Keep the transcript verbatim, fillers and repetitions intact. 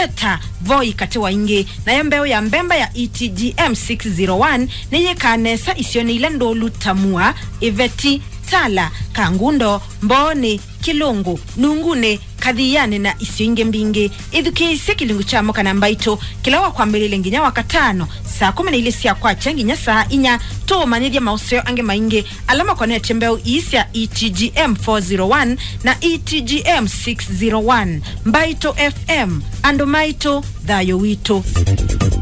Theta Voi Katewa Inge na yambeo ya mbemba ya E T G M six oh one neye kanesa isione ile ndolu tamua Iveti Tala Kangundo Mboni Kilungu Nungune Kadhiyane na Isinge Mbinge Edukise Kilungu chamo kanambaito kilawa kwa mbele nginya wakatano saa kumi na ile siya kwa changi nya saa inya to manidia mauseo ange mainge alama kwa nete mbeo isia E T G M four oh one na E T G M six oh one Mbaito F M Ando Maito Dayo Wito.